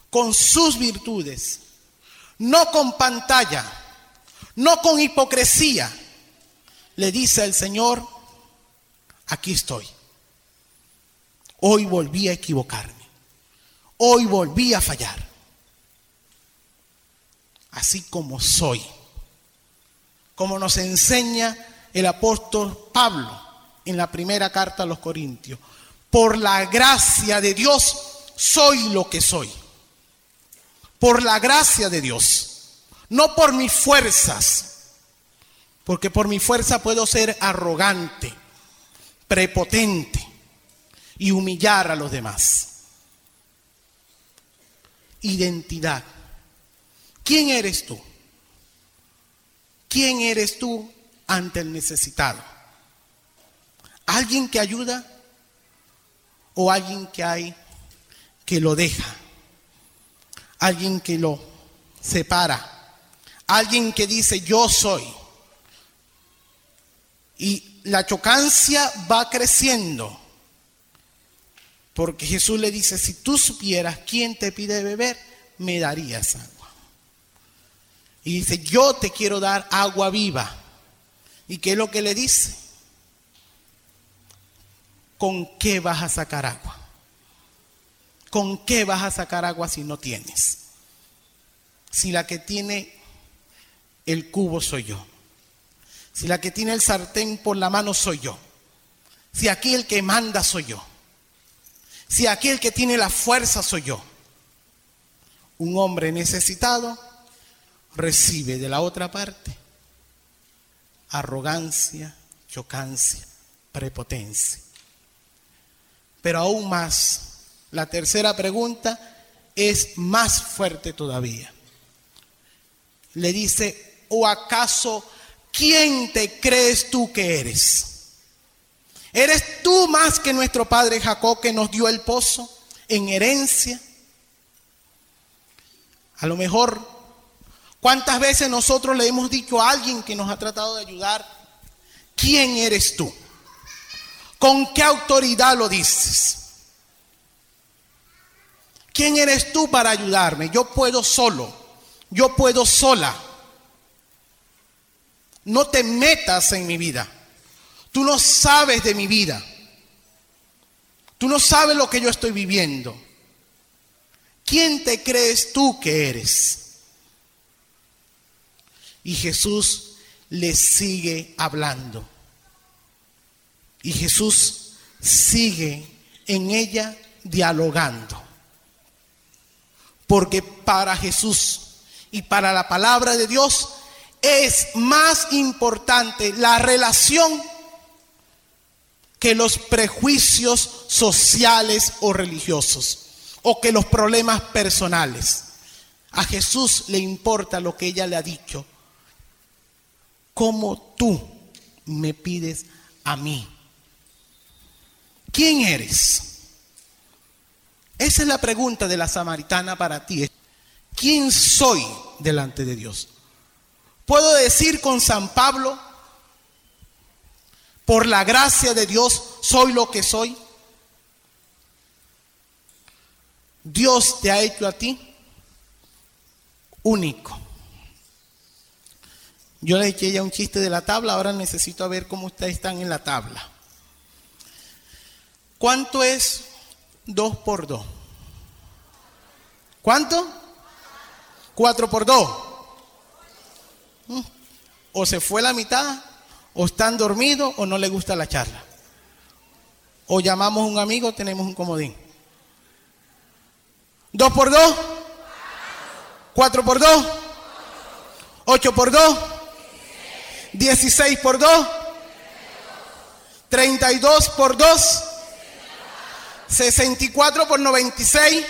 con sus virtudes, no con pantalla, no con hipocresía, le dice el Señor: aquí estoy. Hoy volví a equivocarme. Hoy volví a fallar. Así como soy. Como nos enseña el apóstol Pablo en la primera carta a los Corintios. Por la gracia de Dios soy lo que soy. Por la gracia de Dios. No por mis fuerzas. Porque por mi fuerza puedo ser arrogante, prepotente y humillar a los demás. Identidad. ¿Quién eres tú? ¿Quién eres tú ante el necesitado? ¿Alguien que ayuda o alguien que hay que lo deja? ¿Alguien que lo separa? ¿Alguien que dice yo soy? Y la chocancia va creciendo. Porque Jesús le dice: si tú supieras quién te pide beber, me darías agua. Y dice: yo te quiero dar agua viva. ¿Y qué es lo que le dice? ¿Con qué vas a sacar agua? ¿Con qué vas a sacar agua si no tienes? Si la que tiene el cubo soy yo. Si la que tiene el sartén por la mano soy yo. Si aquí el que manda soy yo. Si aquí el que tiene la fuerza soy yo. Un hombre necesitado recibe de la otra parte arrogancia, chocancia, prepotencia. Pero aún más, la tercera pregunta es más fuerte todavía. Le dice: ¿o acaso quién te crees tú que eres? ¿Eres tú más que nuestro padre Jacob, que nos dio el pozo en herencia? A lo mejor, ¿cuántas veces nosotros le hemos dicho a alguien que nos ha tratado de ayudar: ¿quién eres tú? ¿Con qué autoridad lo dices? ¿Quién eres tú para ayudarme? Yo puedo solo, yo puedo sola. No te metas en mi vida. Tú no sabes de mi vida. Tú no sabes lo que yo estoy viviendo. ¿Quién te crees tú que eres? Y Jesús le sigue hablando. Y Jesús sigue en ella dialogando. Porque para Jesús y para la palabra de Dios es más importante la relación que los prejuicios sociales o religiosos, o que los problemas personales. A Jesús le importa lo que ella le ha dicho: ¿cómo tú me pides a mí? ¿Quién eres? Esa es la pregunta de la samaritana para ti. ¿Quién soy delante de Dios? Puedo decir con San Pablo: por la gracia de Dios soy lo que soy. Dios te ha hecho a ti único. Yo le eché ya un chiste de la tabla, ahora necesito ver cómo ustedes están en la tabla. ¿Cuánto es 2 por 2? ¿Cuánto? 4 por 2. O se fue la mitad, o están dormidos, o no les gusta la charla. O llamamos a un amigo, tenemos un comodín. 2 por 2, 4 por 2, 8 por 2, 16 por 2, 32 por 2, 64 por 96.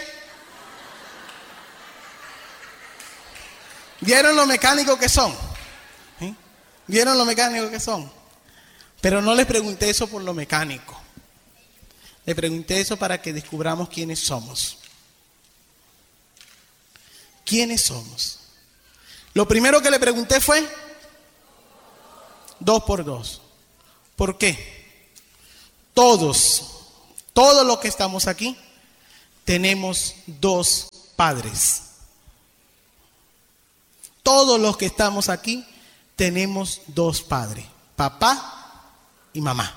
¿Vieron lo mecánicos que son? ¿Sí? ¿Vieron lo mecánicos que son? Pero no les pregunté eso por lo mecánico. Le pregunté eso para que descubramos quiénes somos. ¿Quiénes somos? Lo primero que le pregunté fue 2 por 2. ¿Por qué? Todos los que estamos aquí tenemos 2 padres. Todos los que estamos aquí tenemos dos padres, papá y mamá.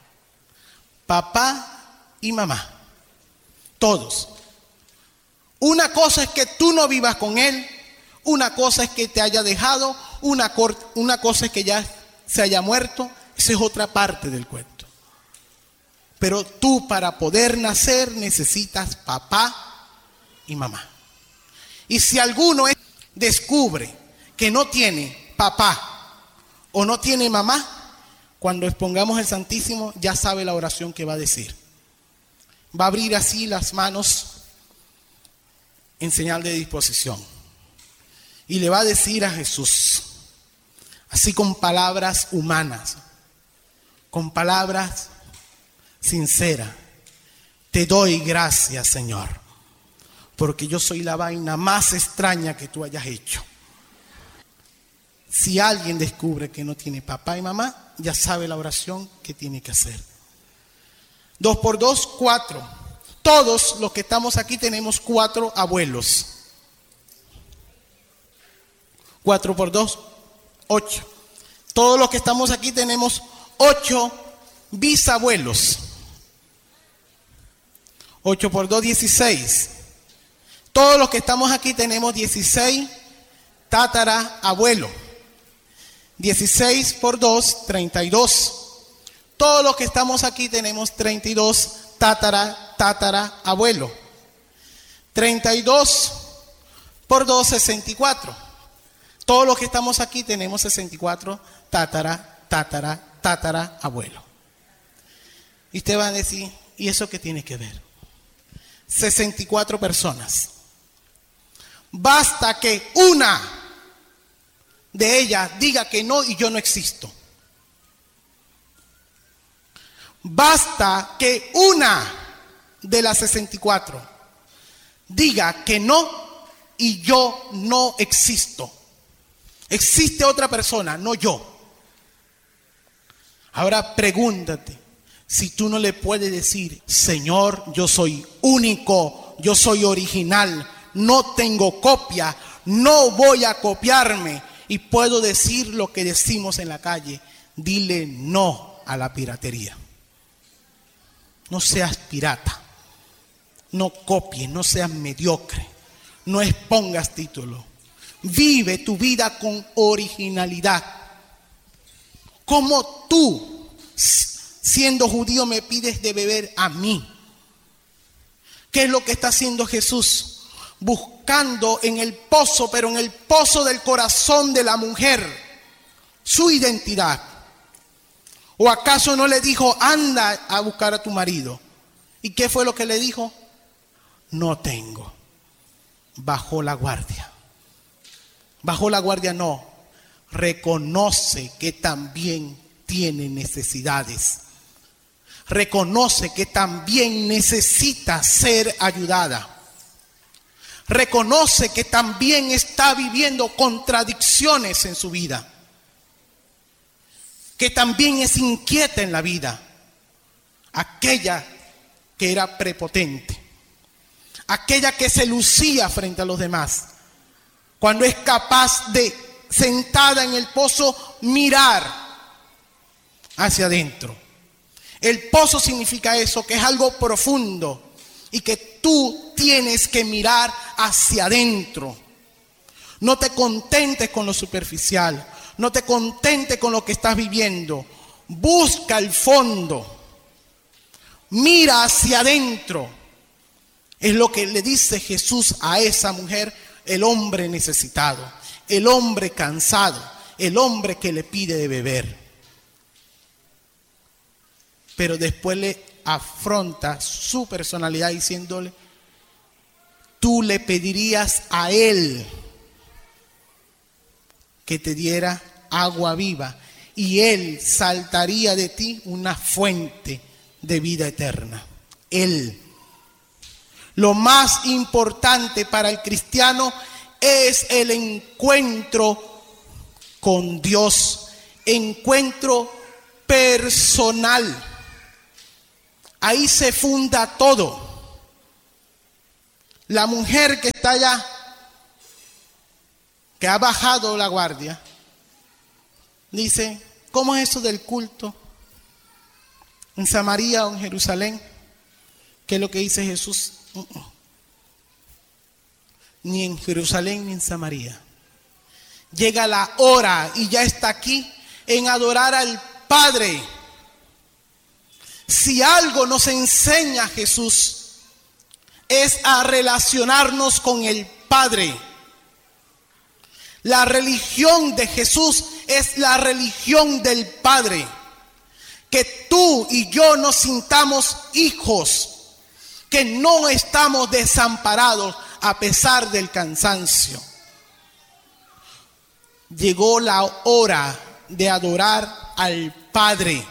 Papá y mamá. Todos. Una cosa es que tú no vivas con él, una cosa es que te haya dejado, una cosa es que ya se haya muerto. Esa es otra parte del cuento. Pero tú, para poder nacer, necesitas papá y mamá. Y si alguno descubre que no tiene papá o no tiene mamá, cuando expongamos el Santísimo ya sabe la oración que va a decir. Va a abrir así las manos en señal de disposición y le va a decir a Jesús, así con palabras humanas, con palabras sinceras: te doy gracias, Señor, porque yo soy la vaina más extraña que tú hayas hecho. Si alguien descubre que no tiene papá y mamá, ya sabe la oración que tiene que hacer. 2 por 2, 4. Todos los que estamos aquí tenemos 4 abuelos. 4 por 2, 8. Todos los que estamos aquí tenemos 8 bisabuelos. 8 por 2, 16. Todos los que estamos aquí tenemos 16 tatarabuelos. 16 por 2, 32. Todos los que estamos aquí tenemos 32 tatarabuelos. 32 por 2, 64. Todos los que estamos aquí tenemos 64 tatarabuelos. Y usted va a decir, ¿y eso qué tiene que ver? 64 personas. Basta que una de ellas diga que no y yo no existo. Basta que una de las 64 diga que no y yo no existo. Existe otra persona, no yo. Ahora pregúntate, si tú no le puedes decir, Señor, yo soy único, yo soy original, no tengo copia, no voy a copiarme y puedo decir lo que decimos en la calle, dile no a la piratería. No seas pirata, no copies, no seas mediocre, no expongas título. Vive tu vida con originalidad. Como tú, siendo judío, me pides de beber a mí. ¿Qué es lo que está haciendo Jesús? Buscando en el pozo, pero en el pozo del corazón de la mujer, su identidad. ¿O acaso no le dijo, anda a buscar a tu marido? ¿Y qué fue lo que le dijo? No tengo. Bajó la guardia. Bajó la guardia, no. Reconoce que también tiene necesidades. Reconoce que también necesita ser ayudada. Reconoce que también está viviendo contradicciones en su vida. Que también es inquieta en la vida. Aquella que era prepotente. Aquella que se lucía frente a los demás. Cuando es capaz de, sentada en el pozo, mirar hacia adentro. El pozo significa eso, que es algo profundo y que tú tienes que mirar hacia adentro. No te contentes con lo superficial, no te contentes con lo que estás viviendo. Busca el fondo, mira hacia adentro. Es lo que le dice Jesús a esa mujer, el hombre necesitado, el hombre cansado, el hombre que le pide de beber. Pero después le afronta su personalidad diciéndole, tú le pedirías a él que te diera agua viva y él saltaría de ti una fuente de vida eterna. Él. Lo más importante para el cristiano es el encuentro con Dios, encuentro personal. Ahí se funda todo. La mujer que está allá, que ha bajado la guardia, dice, ¿cómo es eso del culto en Samaria o en Jerusalén? ¿Qué es lo que dice Jesús? Ni en Jerusalén ni en Samaria. Llega la hora y ya está aquí en adorar al Padre. Si algo nos enseña Jesús es a relacionarnos con el Padre. La religión de Jesús es la religión del Padre. Que tú y yo nos sintamos hijos, que no estamos desamparados a pesar del cansancio. Llegó la hora de adorar al Padre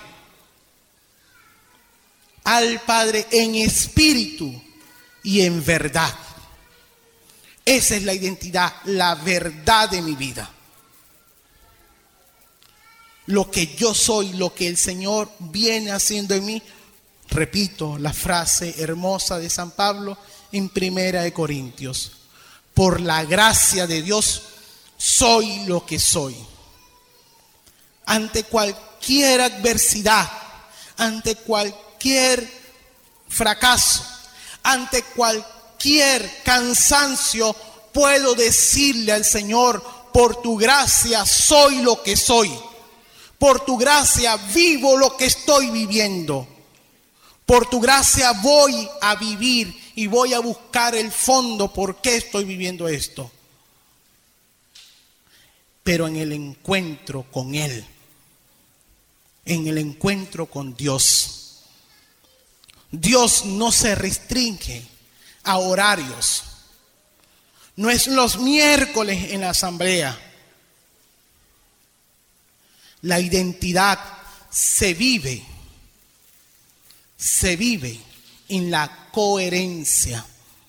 en espíritu y en verdad. Esa es la identidad, la verdad de mi vida. Lo que yo soy, lo que el Señor viene haciendo en mí. Repito la frase hermosa de San Pablo en Primera de Corintios. Por la gracia de Dios soy lo que soy. Ante cualquier adversidad, ante cualquier fracaso, ante cualquier cansancio, puedo decirle al Señor, por tu gracia soy lo que soy. Por tu gracia vivo lo que estoy viviendo. Por tu gracia voy a vivir y voy a buscar el fondo por qué estoy viviendo esto. Pero en el encuentro con Él, en el encuentro con Dios. Dios no se restringe a horarios. No es los miércoles en la asamblea. La identidad se vive en la coherencia,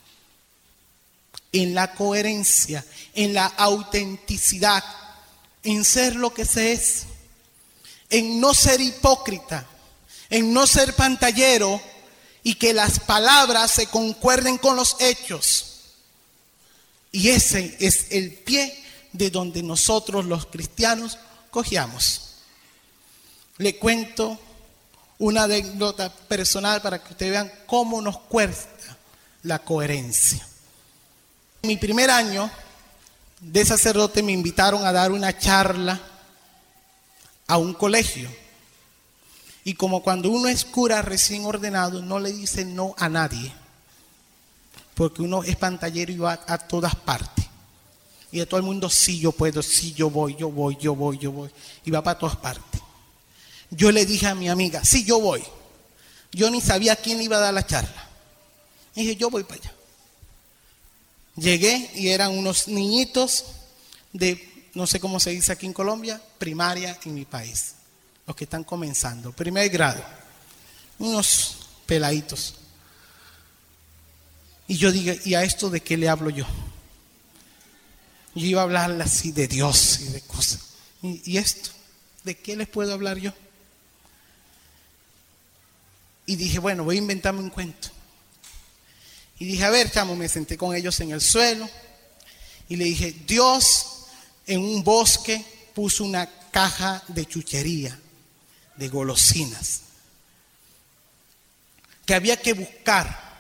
en la autenticidad, en ser lo que se es, en no ser hipócrita, en no ser pantallero y que las palabras se concuerden con los hechos. Y ese es el pie de donde nosotros los cristianos cojeamos. Le cuento una anécdota personal para que ustedes vean cómo nos cuesta la coherencia. En mi primer año de sacerdote me invitaron a dar una charla a un colegio. Y como cuando uno es cura recién ordenado, no le dice no a nadie. Porque uno es pantallero y va a todas partes. Y a todo el mundo, sí, yo puedo, sí, yo voy. Y va para todas partes. Yo le dije a mi amiga, sí, yo voy. Yo ni sabía quién le iba a dar la charla. Y dije, yo voy para allá. Llegué y eran unos niñitos de, no sé cómo se dice aquí en Colombia, primaria en mi país. Los que están comenzando, primer grado. Unos peladitos. Y yo dije, ¿y a esto de qué le hablo yo? Yo iba a hablarle así de Dios y de cosas. ¿Y esto? ¿De qué les puedo hablar yo? Y dije, bueno, voy a inventarme un cuento. Y dije, a ver, chamo, me senté con ellos en el suelo. Y le dije, Dios en un bosque puso una caja de chuchería, de golosinas, que había que buscar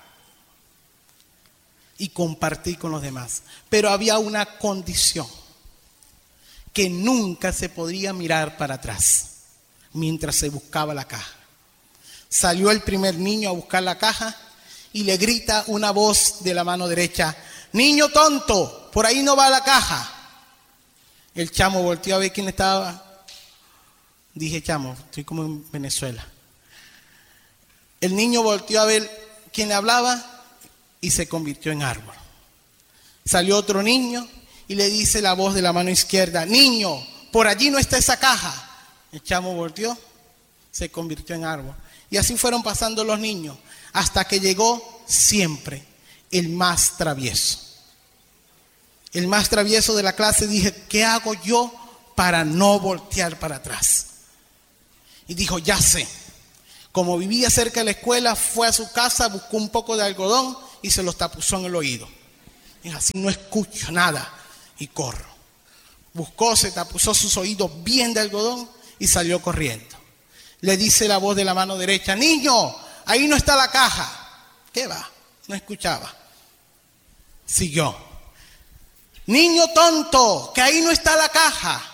y compartir con los demás. Pero había una condición, que nunca se podía mirar para atrás mientras se buscaba la caja. Salió el primer niño a buscar la caja y le grita una voz de la mano derecha, niño tonto, por ahí no va la caja. El chamo volteó a ver quién estaba. Dije, chamo, estoy como en Venezuela. El niño volteó a ver quién le hablaba y se convirtió en árbol. Salió otro niño y le dice la voz de la mano izquierda, niño, por allí no está esa caja. El chamo volteó, se convirtió en árbol. Y así fueron pasando los niños, hasta que llegó siempre el más travieso. El más travieso de la clase. Dije, ¿qué hago yo para no voltear para atrás? Y dijo, ya sé. Como vivía cerca de la escuela, fue a su casa, buscó un poco de algodón y se los tapuzó en el oído. Y así no escucho nada y corro. Buscó, se tapuzó sus oídos bien de algodón y salió corriendo. Le dice la voz de la mano derecha: niño, ahí no está la caja. ¿Qué va? No escuchaba. Siguió: niño tonto, que ahí no está la caja.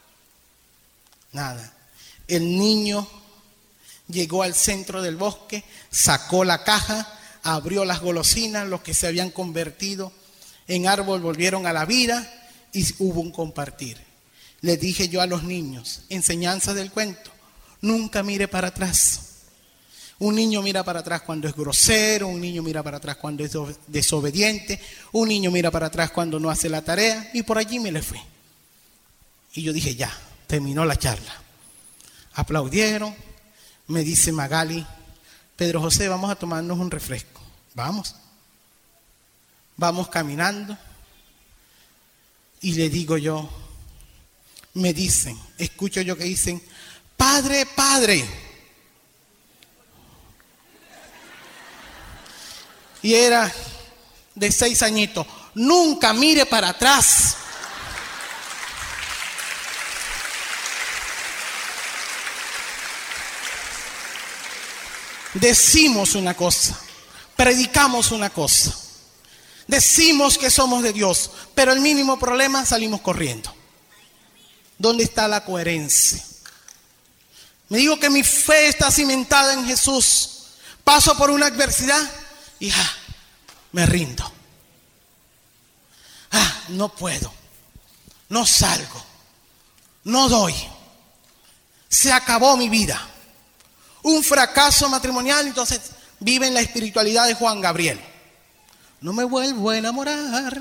Nada. El niño llegó al centro del bosque, sacó la caja, abrió las golosinas, los que se habían convertido en árbol volvieron a la vida y hubo un compartir. Les dije yo a los niños, enseñanza del cuento: nunca mire para atrás. Un niño mira para atrás cuando es grosero, un niño mira para atrás cuando es desobediente, un niño mira para atrás cuando no hace la tarea, y por allí me le fui. Y yo dije: ya, terminó la charla. Aplaudieron. Me dice Magali: Pedro José, vamos a tomarnos un refresco. Vamos. Vamos caminando. Y le digo yo, me dicen, escucho yo que dicen: padre, padre. Y era de 6 añitos. Nunca mire para atrás. Decimos una cosa, predicamos una cosa, decimos que somos de Dios, pero el mínimo problema salimos corriendo. ¿Dónde está la coherencia? Me digo que mi fe está cimentada en Jesús. Paso por una adversidad y me rindo. No puedo, no salgo, no doy. Se acabó mi vida. Un fracaso matrimonial, entonces vive en la espiritualidad de Juan Gabriel. No me vuelvo a enamorar.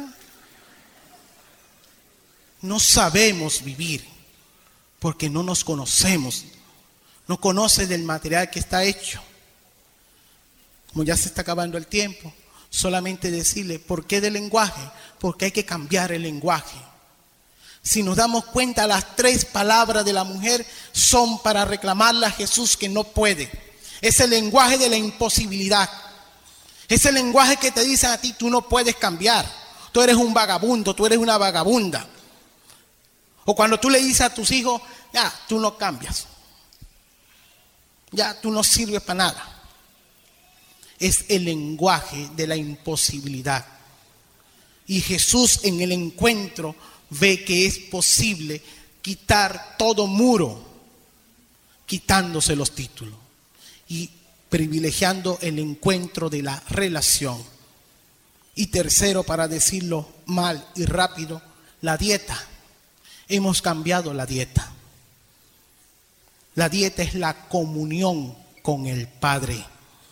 No sabemos vivir porque no nos conocemos. No conoces del material que está hecho. Como ya se está acabando el tiempo, solamente decirle: ¿por qué del lenguaje? Porque hay que cambiar el lenguaje. Si nos damos cuenta, las 3 palabras de la mujer son para reclamarle a Jesús que no puede. Es el lenguaje de la imposibilidad. Es el lenguaje que te dicen a ti: tú no puedes cambiar. Tú eres un vagabundo, tú eres una vagabunda. O cuando tú le dices a tus hijos: ya, tú no cambias. Ya, tú no sirves para nada. Es el lenguaje de la imposibilidad. Y Jesús en el encuentro ve que es posible quitar todo muro, quitándose los títulos y privilegiando el encuentro de la relación. Y tercero, para decirlo mal y rápido, la dieta. Hemos cambiado la dieta. La dieta es la comunión con el Padre.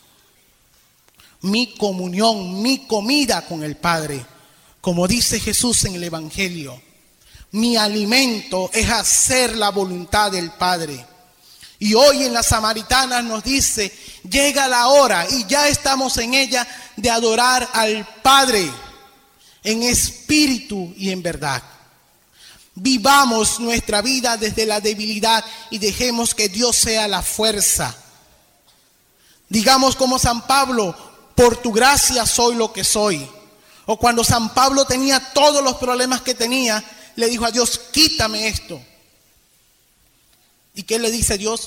Mi comunión, mi comida con el Padre. Como dice Jesús en el Evangelio: mi alimento es hacer la voluntad del Padre. Y hoy en las Samaritanas nos dice: llega la hora, y ya estamos en ella, de adorar al Padre en espíritu y en verdad. Vivamos nuestra vida desde la debilidad y dejemos que Dios sea la fuerza. Digamos como San Pablo: por tu gracia soy lo que soy. O cuando San Pablo tenía todos los problemas que tenía, le dijo a Dios: quítame esto. ¿Y qué le dice Dios?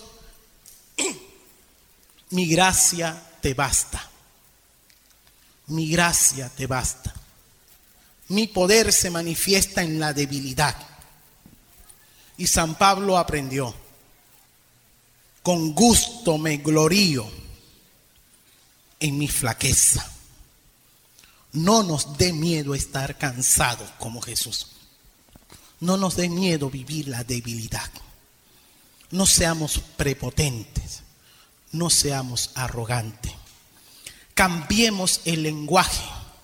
Mi gracia te basta. Mi gracia te basta. Mi poder se manifiesta en la debilidad. Y San Pablo aprendió: con gusto me glorío en mi flaqueza. No nos dé miedo estar cansados como Jesús. No nos dé miedo vivir la debilidad. No seamos prepotentes. No seamos arrogantes. Cambiemos el lenguaje.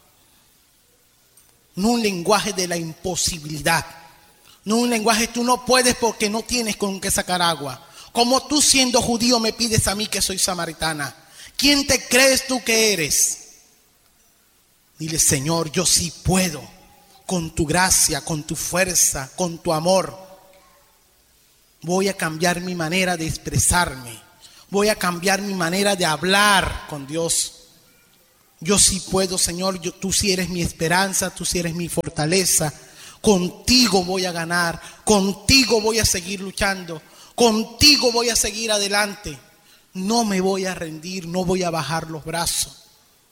No un lenguaje de la imposibilidad. No un lenguaje: tú no puedes porque no tienes con qué sacar agua. Como tú, siendo judío, me pides a mí que soy samaritana. ¿Quién te crees tú que eres? Dile: Señor, yo sí puedo, con tu gracia, con tu fuerza, con tu amor. Voy a cambiar mi manera de expresarme. Voy a cambiar mi manera de hablar con Dios. Yo sí puedo, Señor, tú sí eres mi esperanza, tú sí eres mi fortaleza. Contigo voy a ganar, contigo voy a seguir luchando, contigo voy a seguir adelante. No me voy a rendir, no voy a bajar los brazos.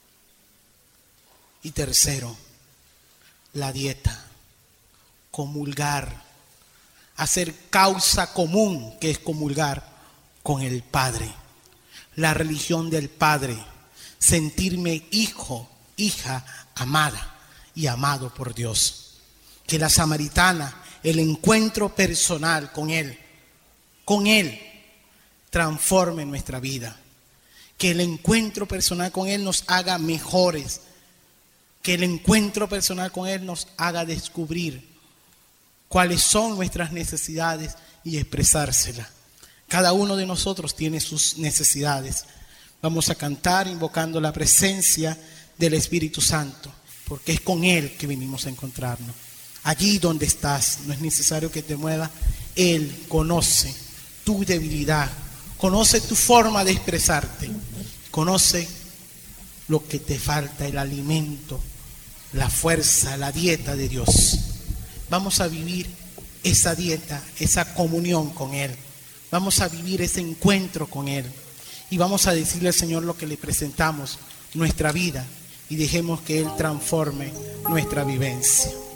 Y tercero, la dieta, comulgar, hacer causa común, que es comulgar con el Padre, la religión del Padre, sentirme hijo, hija amada y amado por Dios. Que la samaritana, el encuentro personal con Él, transforme nuestra vida. Que el encuentro personal con Él nos haga mejores. Que el encuentro personal con Él nos haga descubrir cuáles son nuestras necesidades y expresárselas. Cada uno de nosotros tiene sus necesidades. Vamos a cantar invocando la presencia del Espíritu Santo, porque es con Él que venimos a encontrarnos. Allí donde estás, no es necesario que te muevas. Él conoce tu debilidad, conoce tu forma de expresarte, conoce lo que te falta, el alimento, la fuerza, la dieta de Dios. Vamos a vivir esa dieta, esa comunión con Él. Vamos a vivir ese encuentro con Él. Y vamos a decirle al Señor lo que le presentamos, nuestra vida, y dejemos que Él transforme nuestra vivencia.